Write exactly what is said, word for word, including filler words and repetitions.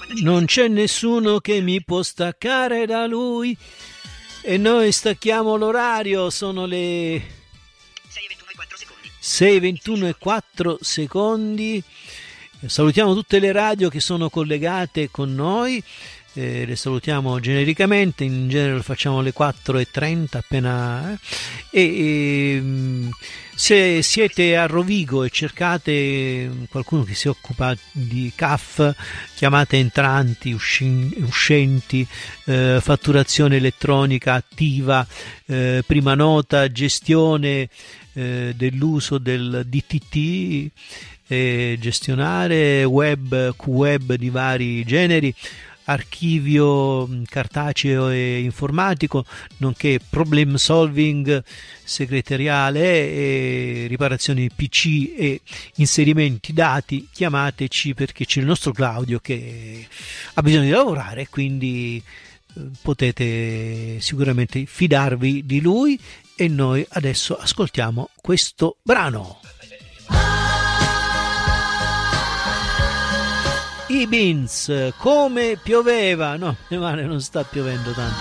Non c'è nessuno che mi può staccare da lui e noi stacchiamo l'orario, sono le sei e ventuno e quattro secondi. Salutiamo tutte le radio che sono collegate con noi, eh, le salutiamo genericamente, in genere lo facciamo alle quattro e trenta appena eh, e, e se siete a Rovigo e cercate qualcuno che si occupa di C A F, chiamate entranti, uscenti, eh, fatturazione elettronica attiva, eh, prima nota, gestione eh, dell'uso del D T T, eh, gestionare web, Q web di vari generi, archivio cartaceo e informatico, nonché problem solving segretariale e riparazioni P C e inserimenti dati. Chiamateci perché c'è il nostro Claudio che ha bisogno di lavorare e quindi potete sicuramente fidarvi di lui. E noi adesso ascoltiamo questo brano. I Beans, come pioveva, no, male non sta piovendo tanto.